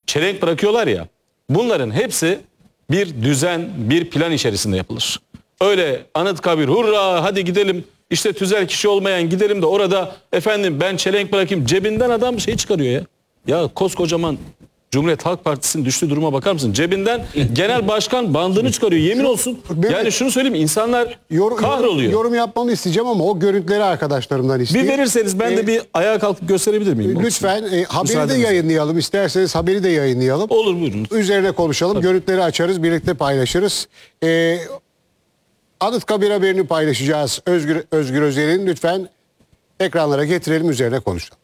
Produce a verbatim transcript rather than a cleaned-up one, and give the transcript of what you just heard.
çelenk bırakıyorlar ya. Bunların hepsi bir düzen, bir plan içerisinde yapılır. Öyle Anıtkabir hurra hadi gidelim işte tüzel kişi olmayan gidelim de orada efendim ben çelenk bırakayım. Cebinden adam şey çıkarıyor ya. Ya koskocaman Cumhuriyet Halk Partisi'nin düştüğü duruma bakar mısın? Cebinden genel başkan bandını çıkarıyor. Yemin olsun. Yani şunu söyleyeyim, insanlar yorum, kahroluyor. Yorum yapmamı isteyeceğim ama o görüntüleri arkadaşlarımdan isteyeyim. Bir verirseniz ben de Ee, bir ayağa kalkıp gösterebilir miyim? Lütfen e, haberi de Müsaadenizle. yayınlayalım. İsterseniz haberi de yayınlayalım. Olur, buyurun. Üzerine konuşalım. Tabii. Görüntüleri açarız. Birlikte paylaşırız. Ee, Anıtkabir haberini paylaşacağız. Özgür, Özgür Özel'in lütfen ekranlara getirelim. Üzerine konuşalım.